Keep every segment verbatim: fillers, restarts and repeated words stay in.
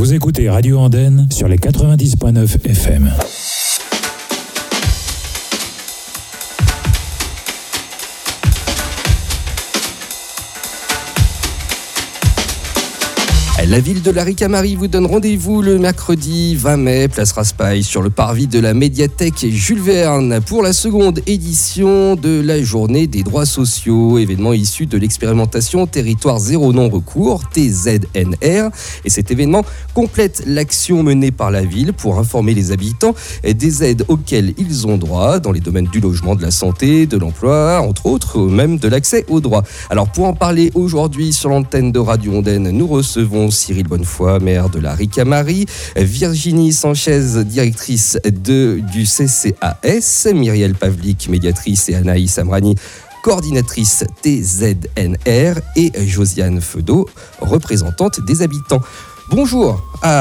Vous écoutez Radio Andenne sur les quatre-vingt-dix virgule neuf F M. La ville de la Ricamarie vous donne rendez-vous le mercredi vingt mai, place Raspail, sur le parvis de la médiathèque Jules Verne pour la seconde édition de la journée des droits sociaux, événement issu de l'expérimentation Territoire Zéro Non-Recours, T Z N R. Et cet événement complète l'action menée par la ville pour informer les habitants des aides auxquelles ils ont droit dans les domaines du logement, de la santé, de l'emploi, entre autres, même de l'accès aux droits. Alors pour en parler aujourd'hui sur l'antenne de Radio Andenne, nous recevons Cyril Bonnefoy, maire de la Ricamarie, Virginie Sanchez, directrice de, du C C A S, Myriel Pavlik, médiatrice, et Anaïs Amrani, coordinatrice T Z N R, et Josiane Feudot, représentante des habitants. Bonjour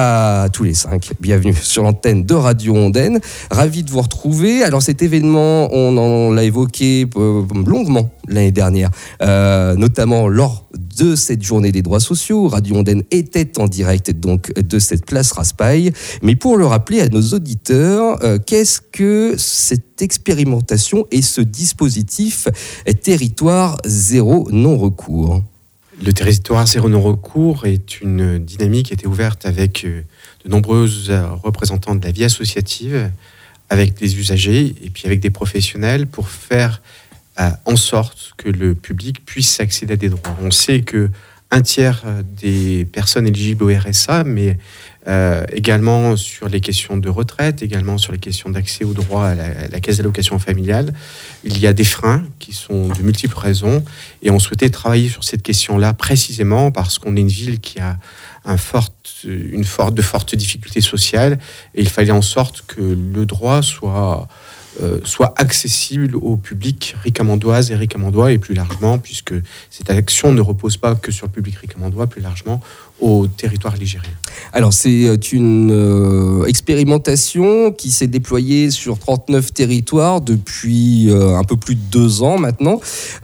à tous les cinq, bienvenue sur l'antenne de Radio Andenne, ravi de vous retrouver. Alors cet événement, on en l'a évoqué euh, longuement l'année dernière, euh, notamment lors de cette journée des droits sociaux. Radio Andenne était en direct donc de cette place Raspail, mais pour le rappeler à nos auditeurs, euh, qu'est-ce que cette expérimentation et ce dispositif Territoire Zéro Non-Recours ? Le territoire zéro non-recours est une dynamique qui a été ouverte avec de nombreux représentants de la vie associative, avec des usagers et puis avec des professionnels pour faire euh, en sorte que le public puisse accéder à des droits. On sait qu'un tiers des personnes éligibles au R S A, mais euh, également sur les questions de retraite, également sur les questions d'accès aux droits à la, à la caisse d'allocation familiale, il y a des freins qui sont de multiples raisons, et on souhaitait travailler sur cette question-là précisément parce qu'on est une ville qui a un fort, une forte, de fortes difficultés sociales, et il fallait en sorte que le droit soit, euh, soit accessible au public ricamandoise et ricamandois, et plus largement, puisque cette action ne repose pas que sur le public ricamandois, plus largement au territoire ligérien. Alors c'est une euh, expérimentation qui s'est déployée sur trente-neuf territoires depuis euh, un peu plus de deux ans maintenant.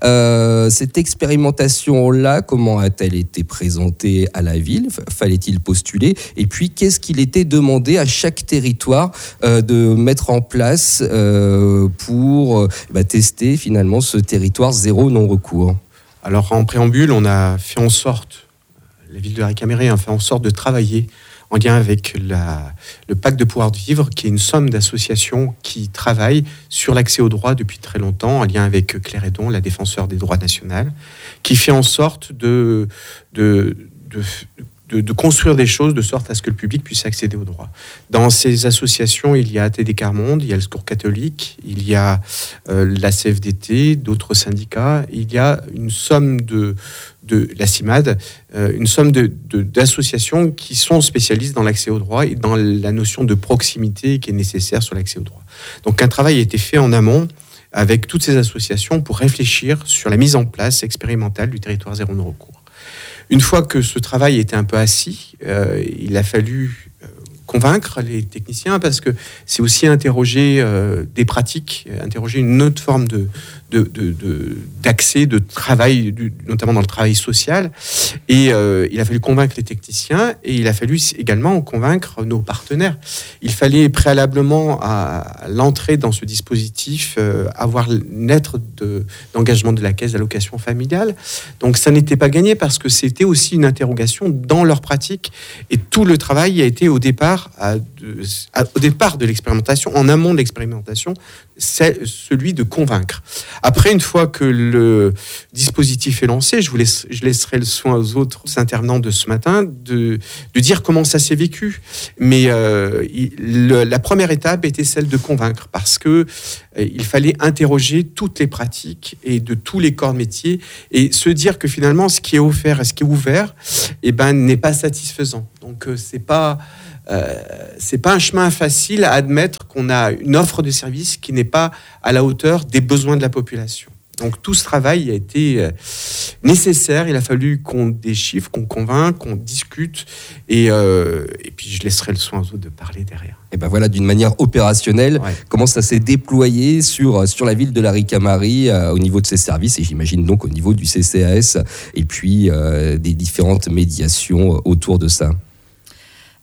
Euh, cette expérimentation-là, comment a-t-elle été présentée à la ville ? Fallait-il postuler ? Et puis qu'est-ce qu'il était demandé à chaque territoire euh, de mettre en place euh, pour euh, bah, tester finalement ce territoire zéro non-recours ? Alors en préambule, on a fait en sorte, la ville de la Ricamarie a fait en sorte de travailler en lien avec la, le pacte de pouvoir de vivre, qui est une somme d'associations qui travaillent sur l'accès aux droits depuis très longtemps, en lien avec Claire Hédon, la défenseure des droits nationaux, qui fait en sorte de, de, de, de, de construire des choses de sorte à ce que le public puisse accéder aux droits. Dans ces associations, il y a A T D Quart Monde, il y a le Secours catholique, il y a euh, la C F D T, d'autres syndicats, il y a une somme de... de la CIMAD, euh, une somme de, de, d'associations qui sont spécialistes dans l'accès aux droits et dans la notion de proximité qui est nécessaire sur l'accès aux droits. Donc un travail a été fait en amont avec toutes ces associations pour réfléchir sur la mise en place expérimentale du territoire zéro non-recours. Une fois que ce travail était un peu assis, euh, il a fallu euh, convaincre les techniciens, parce que c'est aussi interroger euh, des pratiques, interroger une autre forme de, de, de, de, d'accès, de travail, du, notamment dans le travail social. Et euh, il a fallu convaincre les techniciens, et il a fallu également convaincre nos partenaires. Il fallait préalablement à l'entrée dans ce dispositif euh, avoir une lettre de, d'engagement de la caisse d'allocation familiale. Donc ça n'était pas gagné, parce que c'était aussi une interrogation dans leur pratique, et tout le travail a été au départ À de, à, au départ de l'expérimentation, en amont de l'expérimentation, c'est celui de convaincre. Après, une fois que le dispositif est lancé, je vous laisse, je laisserai le soin aux autres intervenants de ce matin de, de dire comment ça s'est vécu. Mais euh, il, le, la première étape était celle de convaincre, parce que euh, il fallait interroger toutes les pratiques et de tous les corps de métier, et se dire que finalement, ce qui est offert et ce qui est ouvert, eh ben, n'est pas satisfaisant. Donc, euh, c'est pas Euh, c'est pas un chemin facile à admettre qu'on a une offre de service qui n'est pas à la hauteur des besoins de la population. Donc tout ce travail a été euh, nécessaire. Il a fallu qu'on des chiffres, qu'on convainc, qu'on discute, et, euh, et puis je laisserai le soin aux autres de parler derrière. Et ben voilà, d'une manière opérationnelle, ouais. Comment ça s'est déployé sur, sur la ville de la Ricamarie euh, au niveau de ses services, et j'imagine donc au niveau du C C A S, et puis euh, des différentes médiations autour de ça.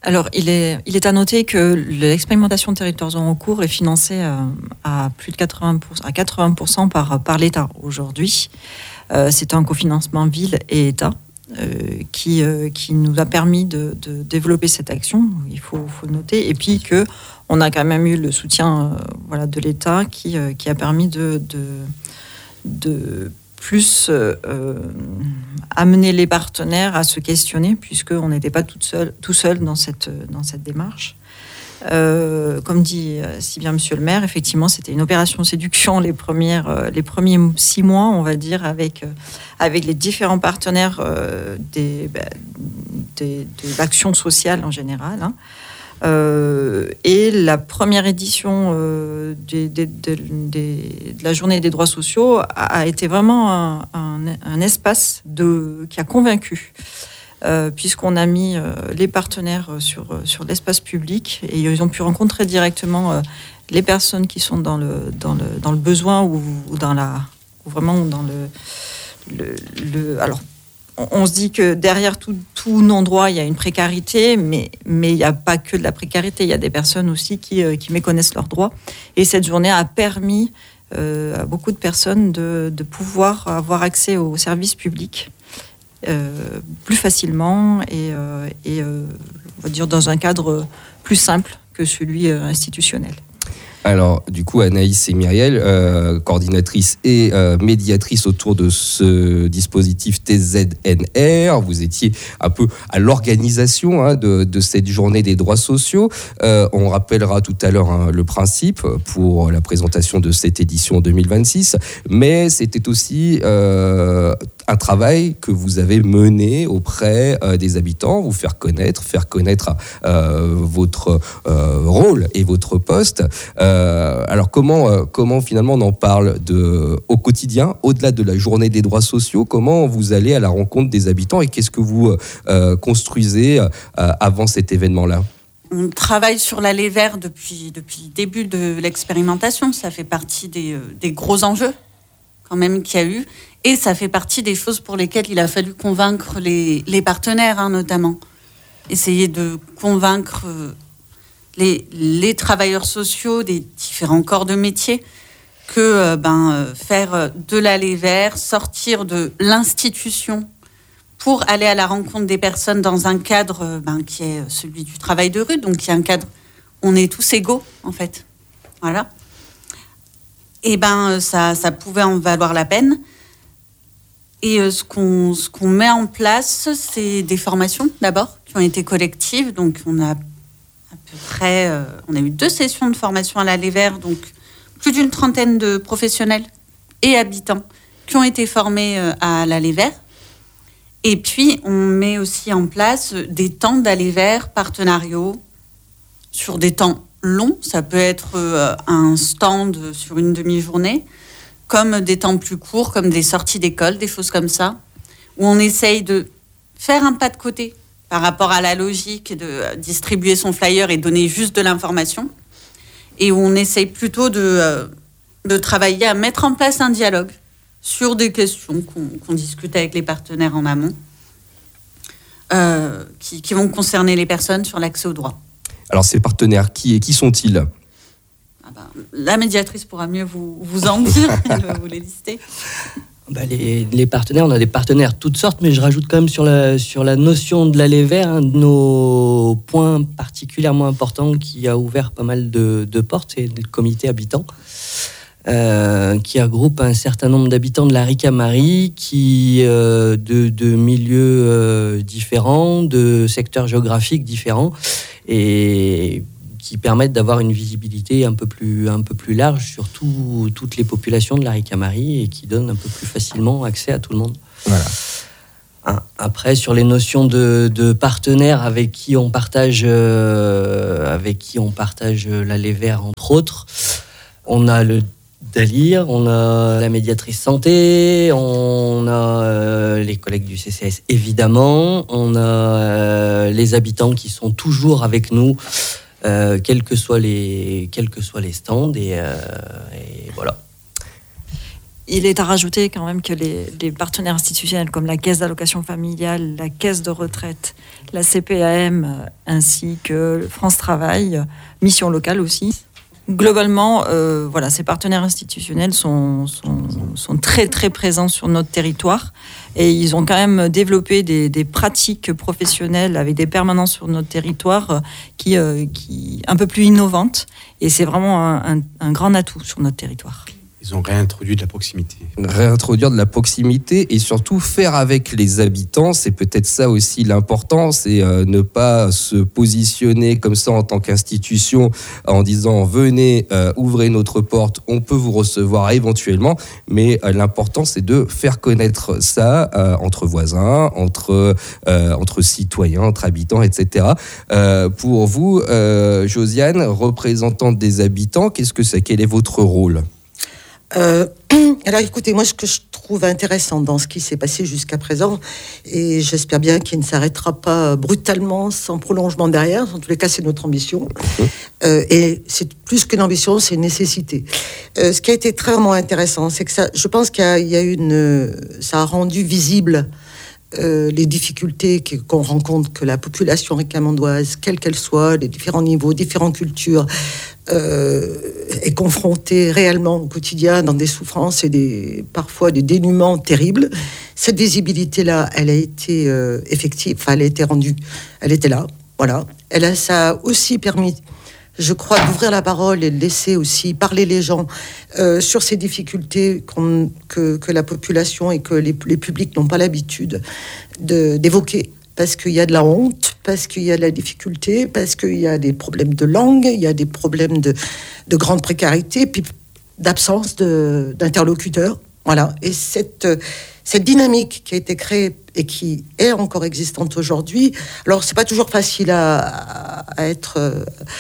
Alors, il est, il est à noter que l'expérimentation de territoires zéro en cours est financée euh, à plus de quatre-vingts pour cent, à quatre-vingts pour cent par, par l'État aujourd'hui. Euh, c'est un cofinancement ville et État euh, qui, euh, qui nous a permis de, de développer cette action, il faut, faut noter. Et puis qu'on a quand même eu le soutien euh, voilà, de l'État qui, euh, qui a permis de... de, de plus euh, amener les partenaires à se questionner, puisqu'on n'était pas tout seul, tout seul dans cette, dans cette démarche. Euh, comme dit si bien Monsieur le maire, effectivement, c'était une opération séduction les, premières, euh, les premiers six mois, on va dire, avec, euh, avec les différents partenaires euh, des, bah, des, de l'action sociale en général. Hein. Euh, et la première édition euh, des, des, des, des, de la journée des droits sociaux a, a été vraiment un, un, un espace de, qui a convaincu, euh, puisqu'on a mis euh, les partenaires sur, sur l'espace public et ils ont pu rencontrer directement euh, les personnes qui sont dans le, dans le, dans le besoin ou, ou, dans la, ou vraiment dans le... le, le alors, on se dit que derrière tout, tout non-droit, il y a une précarité, mais, mais il n'y a pas que de la précarité. Il y a des personnes aussi qui, euh, qui méconnaissent leurs droits. Et cette journée a permis euh, à beaucoup de personnes de, de pouvoir avoir accès aux services publics euh, plus facilement et, euh, et euh, on va dire dans un cadre plus simple que celui euh, institutionnel. Alors, du coup, Anaïs et Myriel, euh, coordinatrices et euh, médiatrices autour de ce dispositif T Z N R, vous étiez un peu à l'organisation hein, de, de cette journée des droits sociaux. Euh, on rappellera tout à l'heure hein, le principe pour la présentation de cette édition deux mille vingt-six, mais c'était aussi euh, un travail que vous avez mené auprès euh, des habitants, vous faire connaître, faire connaître euh, votre euh, rôle et votre poste. Euh, alors comment, euh, comment finalement on en parle de, au quotidien, au-delà de la journée des droits sociaux, comment vous allez à la rencontre des habitants et qu'est-ce que vous euh, construisez euh, avant cet événement-là ? On travaille sur l'allée vert depuis, depuis le début de l'expérimentation, ça fait partie des, euh, des gros enjeux quand même qu'il y a eu et ça fait partie des choses pour lesquelles il a fallu convaincre les, les partenaires hein, notamment. Essayer de convaincre... Euh, Les, les travailleurs sociaux des différents corps de métier que euh, ben, euh, faire de l'allée vert, sortir de l'institution pour aller à la rencontre des personnes dans un cadre euh, ben, qui est celui du travail de rue, donc qui est un cadre où on est tous égaux en fait. Voilà. Et ben ça, ça pouvait en valoir la peine. Et euh, ce qu'on, ce qu'on met en place, c'est des formations d'abord qui ont été collectives, donc on a à peu près, euh, on a eu deux sessions de formation à l'allée vert, donc plus d'une trentaine de professionnels et habitants qui ont été formés euh, à l'allée vert. Et puis, on met aussi en place des temps d'allée vert partenariaux sur des temps longs. Ça peut être euh, un stand sur une demi-journée, comme des temps plus courts, comme des sorties d'école, des choses comme ça, où on essaye de faire un pas de côté par rapport à la logique de distribuer son flyer et donner juste de l'information, et où on essaye plutôt de, de travailler à mettre en place un dialogue sur des questions qu'on, qu'on discute avec les partenaires en amont, euh, qui, qui vont concerner les personnes sur l'accès aux droits. Alors ces partenaires, qui, qui sont-ils ? ah ben, La médiatrice pourra mieux vous, vous en dire, elle va vous les lister. Bah les, les partenaires, on a des partenaires de toutes sortes, mais je rajoute quand même sur la, sur la notion de l'allée vert, un de nos points particulièrement importants qui a ouvert pas mal de, de portes, c'est le comité habitant, euh, qui regroupe un certain nombre d'habitants de la Ricamarie, qui, euh, de, de milieux euh, différents, de secteurs géographiques différents, et qui permettent d'avoir une visibilité un peu plus, un peu plus large sur tout, toutes les populations de la Ricamarie et qui donnent un peu plus facilement accès à tout le monde. Voilà. Après, sur les notions de, de partenaires avec qui on partage, euh, avec qui on partage l'allée vert, entre autres, on a le Dalir, on a la médiatrice santé, on a euh, les collègues du C C S évidemment, on a euh, les habitants qui sont toujours avec nous, Euh, quels que soient les, quels que soient les stands, et, euh, et voilà. Il est à rajouter quand même que les, les partenaires institutionnels comme la Caisse d'allocation familiale, la Caisse de retraite, la C P A M, ainsi que France Travail, Mission locale aussi. Globalement, euh, voilà, ces partenaires institutionnels sont, sont, sont très très présents sur notre territoire et ils ont quand même développé des, des pratiques professionnelles avec des permanences sur notre territoire qui, euh, qui un peu plus innovantes et c'est vraiment un, un, un grand atout sur notre territoire. Ils ont réintroduit de la proximité. Réintroduire de la proximité et surtout faire avec les habitants, c'est peut-être ça aussi l'important, c'est euh, ne pas se positionner comme ça en tant qu'institution en disant venez, euh, ouvrez notre porte, on peut vous recevoir éventuellement, mais euh, l'important c'est de faire connaître ça euh, entre voisins, entre, euh, entre citoyens, entre habitants, et cetera. Euh, pour vous, euh, Josiane, représentante des habitants, qu'est-ce que c'est ? Quel est votre rôle ? Euh, alors écoutez, moi ce que je trouve intéressant dans ce qui s'est passé jusqu'à présent, et j'espère bien qu'il ne s'arrêtera pas brutalement sans prolongement derrière, en tous les cas c'est notre ambition, euh, et c'est plus qu'une ambition, c'est une nécessité. Euh, ce qui a été très vraiment intéressant, c'est que ça, je pense qu'il y a, il y a une, ça a rendu visible Euh, les difficultés qu'on rencontre, que la population ricamondoise, quelle qu'elle soit, les différents niveaux, différentes cultures, euh, est confrontée réellement au quotidien dans des souffrances et des, parfois des dénûments terribles. Cette visibilité-là, elle a été euh, effective, enfin, elle a été rendue, elle était là, voilà. Elle a, ça a aussi permis, je crois, d'ouvrir la parole et de laisser aussi parler les gens euh, sur ces difficultés qu'on, que, que la population et que les, les publics n'ont pas l'habitude de, d'évoquer. Parce qu'il y a de la honte, parce qu'il y a de la difficulté, parce qu'il y a des problèmes de langue, il y a des problèmes de, de grande précarité, puis d'absence de, d'interlocuteurs. Voilà. Et cette, cette dynamique qui a été créée et qui est encore existante aujourd'hui. Alors, c'est pas toujours facile à, à être... Euh,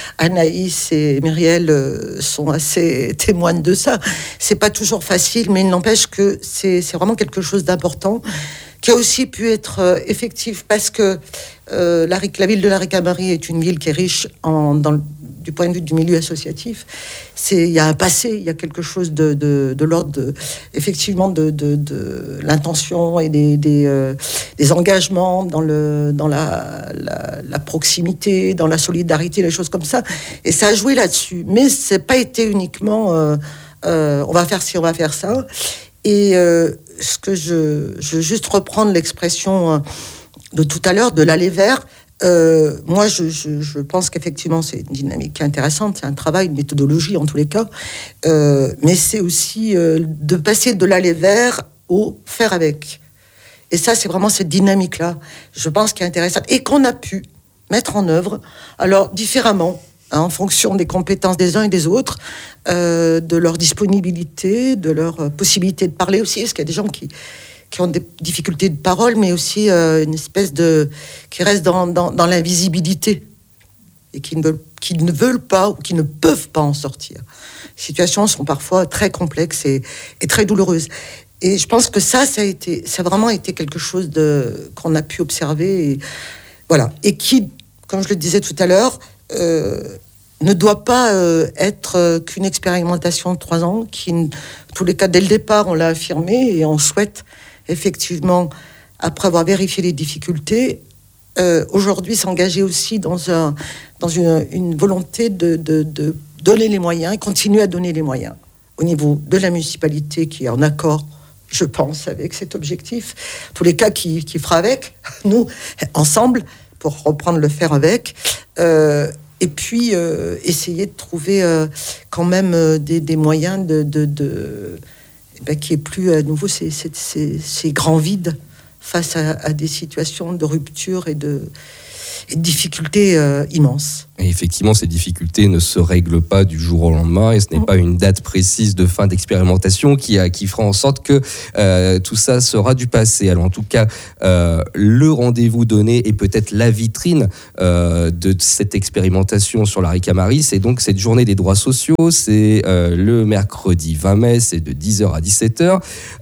Anaïs et Myriel euh, sont assez témoignes de ça. C'est pas toujours facile, mais il n'empêche que c'est, c'est vraiment quelque chose d'important, qui a aussi pu être euh, effectif, parce que euh, la, la ville de la Ricamarie est une ville qui est riche en, dans le, du point de vue du milieu associatif. C'est, il y a un passé, il y a quelque chose de, de, de l'ordre, de, effectivement, de, de, de l'intention et des, des, euh, des engagements dans, le, dans la, la, la proximité, dans la solidarité, les choses comme ça. Et ça a joué là-dessus. Mais c'est pas été uniquement euh, euh, on va faire ci, on va faire ça. Et euh, ce que je, je veux juste reprendre l'expression de tout à l'heure, de l'aller vers. Euh, moi, je, je, je pense qu'effectivement, c'est une dynamique qui est intéressante, c'est un travail, une méthodologie en tous les cas, euh, mais c'est aussi euh, de passer de l'aller vers au faire avec. Et ça, c'est vraiment cette dynamique-là, je pense, qui est intéressante et qu'on a pu mettre en œuvre, alors différemment, hein, en fonction des compétences des uns et des autres, euh, de leur disponibilité, de leur euh, possibilité de parler aussi, parce qu'il y a des gens qui qui ont des difficultés de parole, mais aussi euh, une espèce de... qui restent dans, dans, dans l'invisibilité et qui ne, veulent, qui ne veulent pas ou qui ne peuvent pas en sortir. Les situations sont parfois très complexes et, et très douloureuses. Et je pense que ça, ça a, été, ça a vraiment été quelque chose de, qu'on a pu observer. Et, voilà. Et qui, comme je le disais tout à l'heure, euh, ne doit pas euh, être euh, qu'une expérimentation de trois ans, qui, en tous les cas, dès le départ, on l'a affirmé et on souhaite effectivement, après avoir vérifié les difficultés, euh, aujourd'hui s'engager aussi dans, un, dans une, une volonté de, de, de donner les moyens et continuer à donner les moyens au niveau de la municipalité qui est en accord, je pense, avec cet objectif. En tous les cas, qui, qui fera avec, nous, ensemble, pour reprendre le faire avec. Euh, et puis, euh, essayer de trouver euh, quand même euh, des, des moyens de... de, de Ben, qui est plus à nouveau ces, ces, ces, ces grands vides face à, à des situations de rupture et de, et de difficultés euh, immenses. Et effectivement, ces difficultés ne se règlent pas du jour au lendemain et ce n'est mmh. pas une date précise de fin d'expérimentation qui, a, qui fera en sorte que euh, tout ça sera du passé. Alors en tout cas, euh, le rendez-vous donné et peut-être la vitrine euh, de cette expérimentation sur la Ricamarie, c'est donc cette journée des droits sociaux. C'est euh, le mercredi vingt mai, c'est de dix heures à dix-sept heures,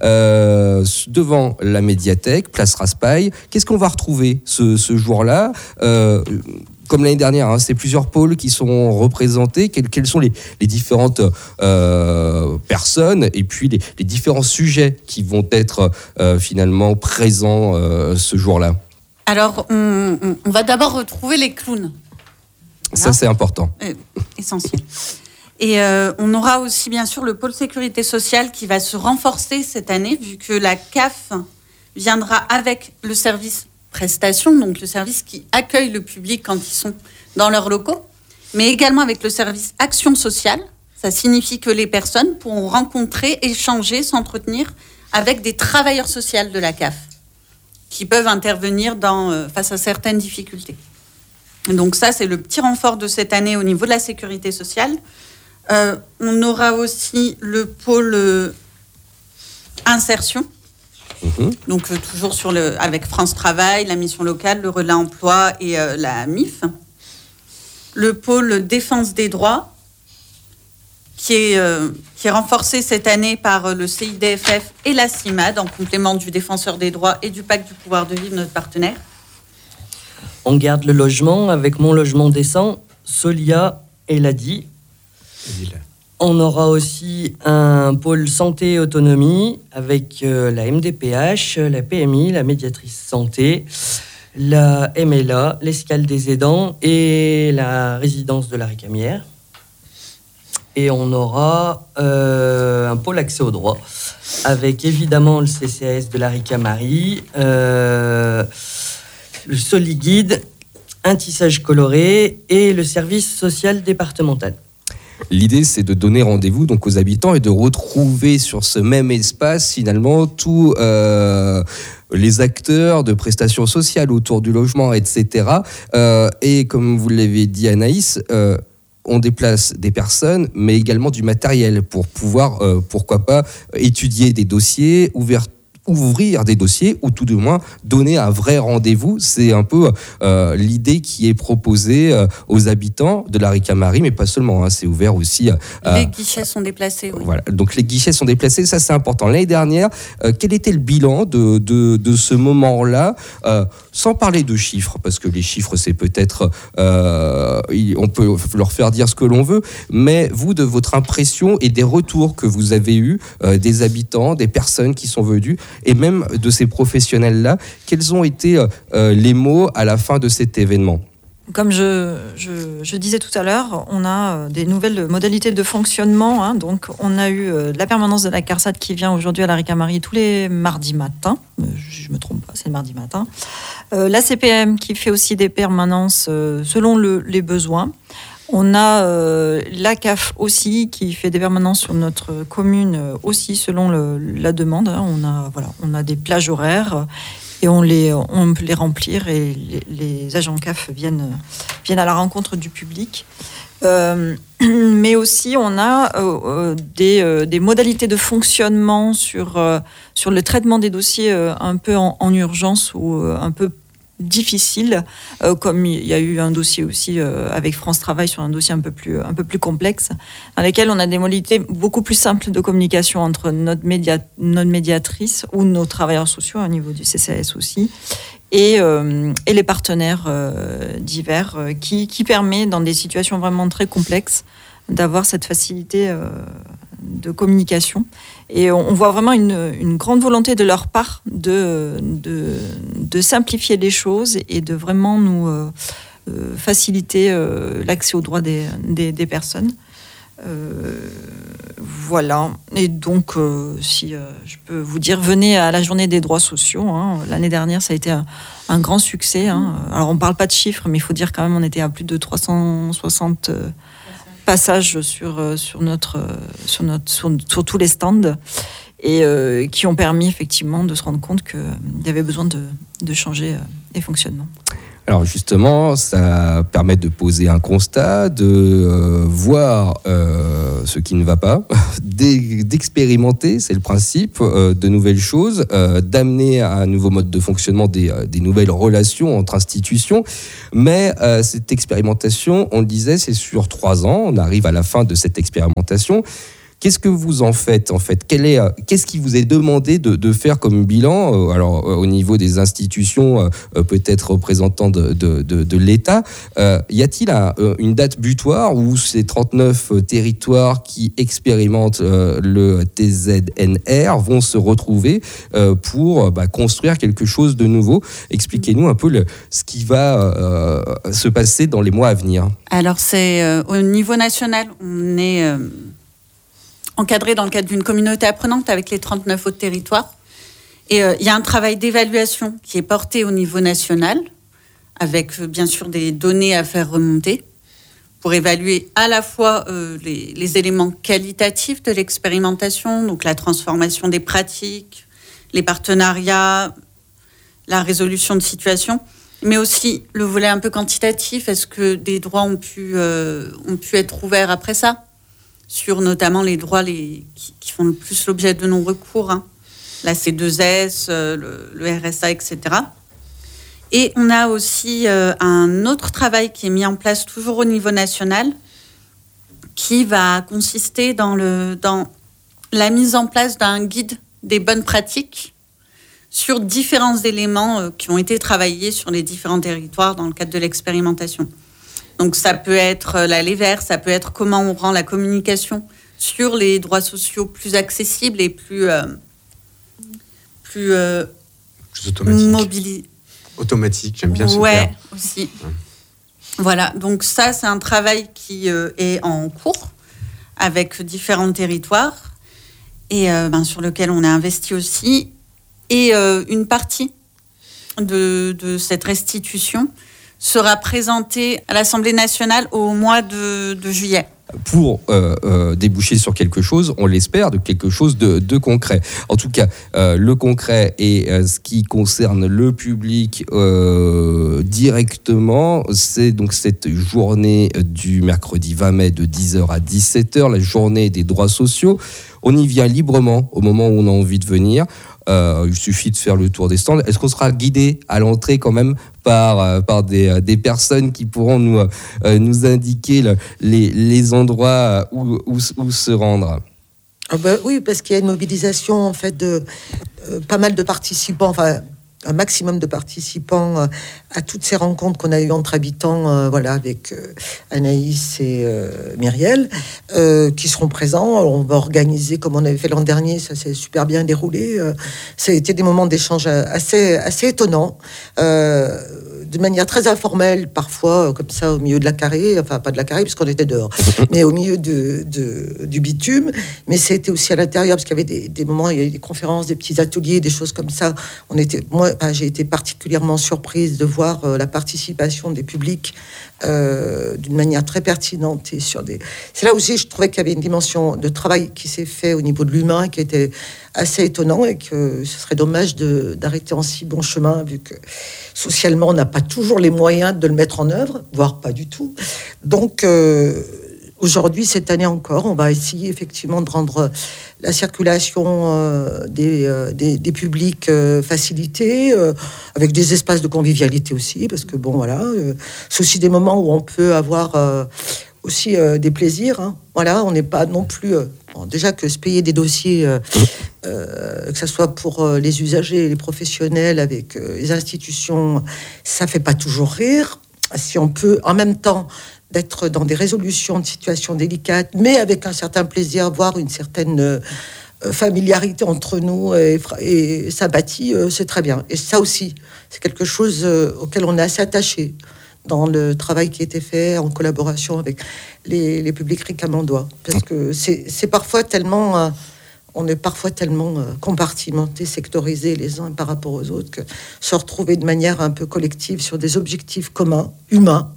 euh, devant la médiathèque, place Raspail. Qu'est-ce qu'on va retrouver ce, ce jour-là ? euh, comme l'année dernière, hein, c'est plusieurs pôles qui sont représentés. Quelles, quelles sont les, les différentes euh, personnes et puis les, les différents sujets qui vont être euh, finalement présents euh, ce jour-là? Alors, on, on, on va d'abord retrouver les clowns. Ça, c'est important. Euh, essentiel. Et euh, on aura aussi, bien sûr, le pôle sécurité sociale qui va se renforcer cette année, vu que la C A F viendra avec le service prestation, donc le service qui accueille le public quand ils sont dans leurs locaux, mais également avec le service action sociale. Ça signifie que les personnes pourront rencontrer, échanger, s'entretenir avec des travailleurs sociaux de la C A F, qui peuvent intervenir dans, euh, face à certaines difficultés. Donc ça, c'est le petit renfort de cette année au niveau de la sécurité sociale. Euh, on aura aussi le pôle euh, insertion. Mmh. Donc euh, toujours sur le, avec France Travail, la mission locale, le relais emploi et euh, la M I F. Le pôle défense des droits, qui est, euh, qui est renforcé cette année par le C I D F F et la CIMAD, en complément du défenseur des droits et du pacte du pouvoir de vivre, notre partenaire. On garde le logement avec Mon Logement Décent, Solia et l'A D I. On aura aussi un pôle santé et autonomie avec euh, la M D P H, la P M I, la médiatrice santé, la M L A, l'escale des aidants et la résidence de la Récamière. Et on aura euh, un pôle accès au droit avec évidemment le C C A S de la Ricamarie, euh, le Soliguide, un tissage coloré et le service social départemental. L'idée, c'est de donner rendez-vous donc aux habitants et de retrouver sur ce même espace finalement tous euh, les acteurs de prestations sociales autour du logement, et cetera. Euh, et comme vous l'avez dit, Anaïs, euh, on déplace des personnes, mais également du matériel pour pouvoir, euh, pourquoi pas, étudier des dossiers, ouvrir ouvrir des dossiers ou tout du moins donner un vrai rendez-vous. C'est un peu euh, l'idée qui est proposée euh, aux habitants de la Ricamarie, mais pas seulement, hein, c'est ouvert aussi. Euh, les guichets sont déplacés, oui. Voilà, donc les guichets sont déplacés, ça c'est important. L'année dernière, euh, quel était le bilan de, de, de ce moment-là, euh, sans parler de chiffres, parce que les chiffres c'est peut-être, euh, on peut leur faire dire ce que l'on veut, mais vous, de votre impression et des retours que vous avez eus euh, des habitants, des personnes qui sont venues, et même de ces professionnels-là, quels ont été euh, les mots à la fin de cet événement ? Comme je, je, je disais tout à l'heure, on a des nouvelles modalités de fonctionnement. Hein, donc, on a eu la permanence de la CARSAT qui vient aujourd'hui à la Ricamarie tous les mardis matins. Je ne me trompe pas, c'est le mardi matin. Euh, la C P M qui fait aussi des permanences euh, selon le, les besoins. On a euh, l'A C A F aussi qui fait des permanences sur notre commune euh, aussi selon le, la demande. Hein. On a voilà, on a des plages horaires et on les on peut les remplir et les, les agents C A F viennent viennent à la rencontre du public. Euh, mais aussi on a euh, des, euh, des modalités de fonctionnement sur euh, sur le traitement des dossiers euh, un peu en, en urgence ou euh, un peu difficile, euh, comme il y a eu un dossier aussi euh, avec France Travail sur un dossier un peu plus un peu plus complexe, dans lequel on a des modalités beaucoup plus simples de communication entre notre média notre médiatrice ou nos travailleurs sociaux au niveau du C C A S aussi et euh, et les partenaires euh, divers euh, qui qui permet dans des situations vraiment très complexes d'avoir cette facilité euh, de communication. Et on voit vraiment une, une grande volonté de leur part de, de, de simplifier les choses et de vraiment nous euh, faciliter euh, l'accès aux droits des, des, des personnes. Euh, voilà. Et donc, euh, si euh, je peux vous dire, venez à la journée des droits sociaux. Hein. L'année dernière, ça a été un, un grand succès. Hein. Alors, on ne parle pas de chiffres, mais il faut dire quand même on était à plus de trois cent soixante euh, passages sur, sur, notre, sur, notre, sur, sur tous les stands et euh, qui ont permis effectivement de se rendre compte qu'il y avait besoin de, de changer les fonctionnements. Alors justement, ça permet de poser un constat, de euh, voir euh, ce qui ne va pas, d'expérimenter, c'est le principe, euh, de nouvelles choses, euh, d'amener à un nouveau mode de fonctionnement des, des nouvelles relations entre institutions. Mais euh, cette expérimentation, on le disait, c'est sur trois ans. On arrive à la fin de cette expérimentation. Qu'est-ce que vous en faites en fait ? Quel est, qu'est-ce qui vous est demandé de, de faire comme bilan ? Alors au niveau des institutions, peut-être représentants de, de, de, de l'État, euh, y a-t-il un, une date butoir où ces trente-neuf territoires qui expérimentent euh, le T Z N R vont se retrouver euh, pour bah, construire quelque chose de nouveau ? Expliquez-nous un peu le, ce qui va euh, se passer dans les mois à venir. Alors c'est euh, au niveau national, on est euh, encadré dans le cadre d'une communauté apprenante avec les trente-neuf autres territoires. Et il euh, y a un travail d'évaluation qui est porté au niveau national, avec euh, bien sûr des données à faire remonter, pour évaluer à la fois euh, les, les éléments qualitatifs de l'expérimentation, donc la transformation des pratiques, les partenariats, la résolution de situations, mais aussi le volet un peu quantitatif. Est-ce que des droits ont pu, euh, ont pu être ouverts après ça, sur notamment les droits les, qui, qui font le plus l'objet de non-recours, hein. La C deux S, euh, le, le R S A, et cetera. Et on a aussi euh, un autre travail qui est mis en place toujours au niveau national, qui va consister dans, le, dans la mise en place d'un guide des bonnes pratiques sur différents éléments euh, qui ont été travaillés sur les différents territoires dans le cadre de l'expérimentation. Donc ça peut être euh, la Léver, ça peut être comment on rend la communication sur les droits sociaux plus accessibles et plus... Euh, plus, euh, plus automatique. Mobili- automatique, j'aime bien ce ouais, terme. aussi. Ouais. Voilà, donc ça, c'est un travail qui euh, est en cours avec différents territoires et euh, ben, sur lequel on a investi aussi. Et euh, une partie de, de cette restitution sera présentée à l'Assemblée nationale au mois de, de juillet. Pour euh, euh, déboucher sur quelque chose, on l'espère, de quelque chose de, de concret. En tout cas, euh, le concret et euh, ce qui concerne le public euh, directement, c'est donc cette journée du mercredi vingt mai de dix heures à dix-sept heures, la journée des droits sociaux. On y vient librement au moment où on a envie de venir. Euh, il suffit de faire le tour des stands. Est-ce qu'on sera guidé à l'entrée quand même par, euh, par des, des personnes qui pourront nous, euh, nous indiquer le, les, les endroits où, où, où se rendre ? Ah ben oui, parce qu'il y a une mobilisation en fait de euh, pas mal de participants, enfin un maximum de participants euh, à toutes ces rencontres qu'on a eues entre habitants, euh, voilà, avec euh, Anaïs et euh, Myriel, euh, qui seront présents. Alors, on va organiser comme on avait fait l'an dernier, ça s'est super bien déroulé. Euh, ça a été des moments d'échange assez, assez étonnants, euh, de manière très informelle, parfois, comme ça, au milieu de la carrée, enfin pas de la carrée, parce qu'on était dehors, mais au milieu de, de, du bitume. Mais c'était aussi à l'intérieur, parce qu'il y avait des, des moments, il y avait des conférences, des petits ateliers, des choses comme ça. On était, moi, enfin, j'ai été particulièrement surprise de voir euh, la participation des publics euh, d'une manière très pertinente. Et sur des... C'est là aussi, je trouvais qu'il y avait une dimension de travail qui s'est fait au niveau de l'humain, qui était assez étonnant, et que ce serait dommage de, d'arrêter en si bon chemin, vu que socialement, on n'a pas toujours les moyens de le mettre en œuvre, voire pas du tout. Donc, euh, aujourd'hui, cette année encore, on va essayer effectivement de rendre la circulation euh, des, euh, des, des publics euh, facilitée, euh, avec des espaces de convivialité aussi, parce que bon, voilà, euh, c'est aussi des moments où on peut avoir euh, aussi euh, des plaisirs. Hein. Voilà, on n'est pas non plus... Euh, bon, déjà que se payer des dossiers, euh, euh, que ce soit pour euh, les usagers, les professionnels, avec euh, les institutions, ça fait pas toujours rire. Si on peut, en même temps, d'être dans des résolutions de situations délicates, mais avec un certain plaisir, voire une certaine euh, familiarité entre nous et, et sympathie, euh, c'est très bien. Et ça aussi, c'est quelque chose euh, auquel on est assez attaché dans le travail qui a été fait en collaboration avec les, les publics ricamandois. Parce que c'est, c'est parfois tellement... Euh, on est parfois tellement euh, compartimentés, sectorisés les uns par rapport aux autres, que se retrouver de manière un peu collective sur des objectifs communs, humains,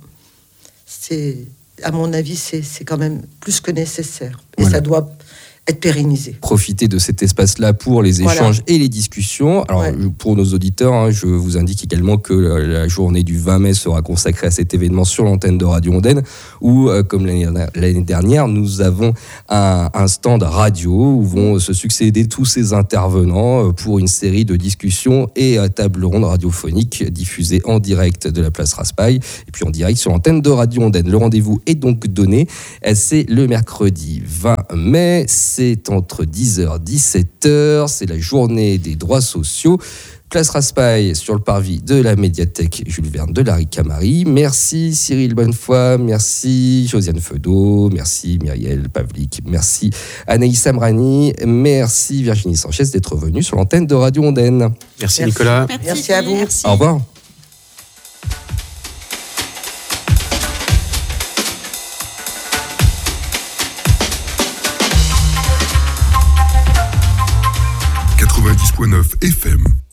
c'est, à mon avis, c'est, c'est quand même plus que nécessaire. Et voilà. Ça doit être pérennisé. Profiter de cet espace-là pour les échanges voilà. et les discussions. Alors, ouais. pour nos auditeurs, hein, je vous indique également que la journée du vingt mai sera consacrée à cet événement sur l'antenne de Radio Ondaine, où, euh, comme l'année, l'année dernière, nous avons un, un stand radio où vont se succéder tous ces intervenants pour une série de discussions et euh, tables rondes radiophoniques diffusées en direct de la place Raspail et puis en direct sur l'antenne de Radio Ondaine. Le rendez-vous est donc donné. C'est le mercredi vingt mai. C'est c'est entre dix heures et dix-sept heures. C'est la journée des droits sociaux. Place Raspail sur le parvis de la médiathèque Jules Verne de la Ricamarie. Merci Cyril Bonnefoy, merci Josiane Feudot, merci Myriel Pavlik, merci Anaïs Amrani, merci Virginie Sanchez d'être venue sur l'antenne de Radio Ondaine. Merci, merci Nicolas. Merci, merci à vous. Merci. Au revoir. quatre-vingt-dix virgule neuf F M